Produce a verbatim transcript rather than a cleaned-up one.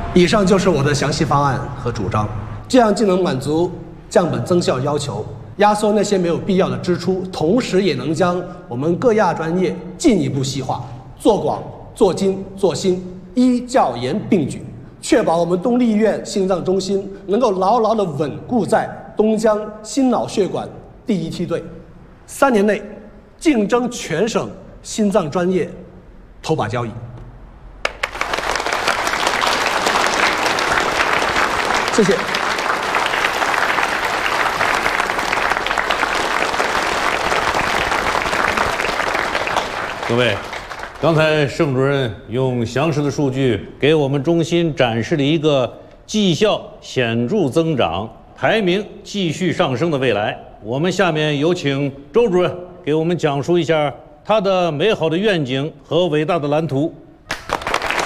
以上就是我的详细方案和主张，这样既能满足降本增效要求，压缩那些没有必要的支出，同时也能将我们各亚专业进一步细化，做广、做精、做新，医教研并举，确保我们东丽医院心脏中心能够牢牢地稳固在东江心脑血管第一梯队。三年内，竞争全省心脏专业头把交椅。谢谢。 各位，刚才盛主任用详实的数据给我们中心展示了一个绩效显著增长、排名继续上升的未来。我们下面有请周主任给我们讲述一下他的美好的愿景和伟大的蓝图。